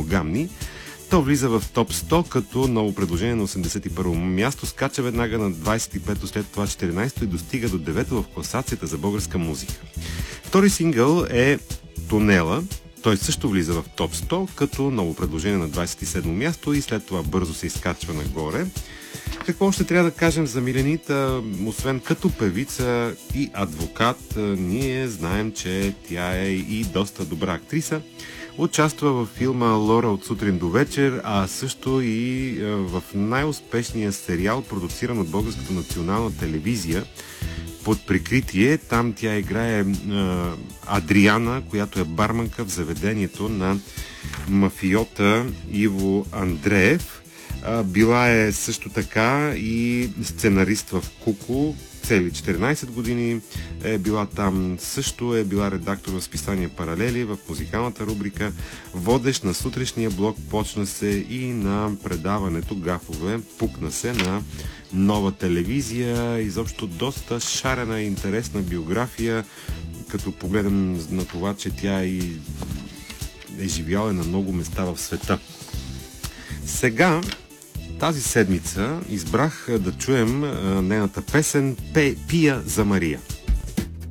моногамни. То влиза в топ 100 като ново предложение на 81-о място, скача веднага на 25-то, след това 14-то и достига до 9-то в класацията за българска музика. Втори сингъл е Тунела. Той също влиза в топ 100 като ново предложение на 27-о място и след това бързо се изкачва нагоре. Какво още трябва да кажем за Миленита? Освен като певица и адвокат, ние знаем, че тя е и доста добра актриса. Участва във филма Лора от сутрин до вечер, а също и в най-успешния сериал, продуциран от Българската национална телевизия Под прикритие. Там тя играе Адриана, която е барманка в заведението на мафиота Иво Андреев. Била е също така и сценарист в Куко. Цели 14 години е била там. Също е била редактор в списание Паралели, в музикалната рубрика. Водещ на сутрешния блок, почна се и на предаването Гафове. Пукна се на Нова телевизия. Изобщо доста шарена и интересна биография, като погледам на това, че тя е живяла на много места в света. Сега, тази седмица, избрах да чуем нейната песен «Пия за Мария».